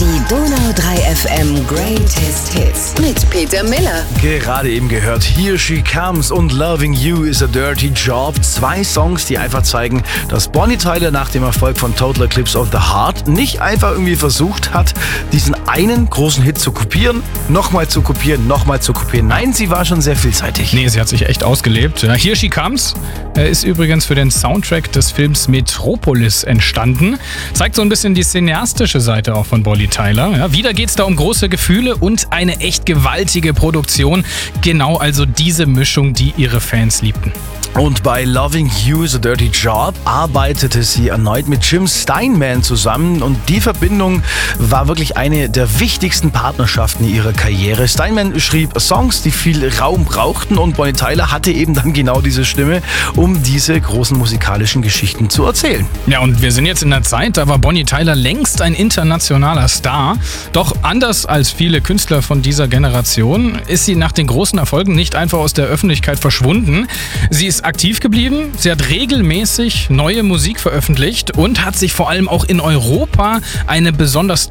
Die Donau 3 FM Greatest Hits mit Peter Miller. Gerade eben gehört Here She Comes und Loving You is a Dirty Job. 2 Songs, die einfach zeigen, dass Bonnie Tyler nach dem Erfolg von Total Eclipse of the Heart nicht einfach irgendwie versucht hat, diesen einen großen Hit zu kopieren, nochmal zu kopieren, nochmal zu kopieren. Nein, sie war schon sehr vielseitig. Nee, sie hat sich echt ausgelebt. Ja, Here She Comes ist übrigens für den Soundtrack des Films Metropolis entstanden. Zeigt so ein bisschen die cineastische Seite auch von Bonnie Tyler. Ja, wieder geht's da um große Gefühle und eine echt gewaltige Produktion. Genau also diese Mischung, die ihre Fans liebten. Und bei Loving You is a Dirty Job arbeitete sie erneut mit Jim Steinman zusammen und die Verbindung war wirklich eine der wichtigsten Partnerschaften ihrer Karriere. Steinman schrieb Songs, die viel Raum brauchten und Bonnie Tyler hatte eben dann genau diese Stimme, um diese großen musikalischen Geschichten zu erzählen. Ja, und wir sind jetzt in der Zeit, da war Bonnie Tyler längst ein internationaler Star. Doch anders als viele Künstler von dieser Generation ist sie nach den großen Erfolgen nicht einfach aus der Öffentlichkeit verschwunden. Sie ist aktiv geblieben, sie hat regelmäßig neue Musik veröffentlicht und hat sich vor allem auch in Europa eine besonders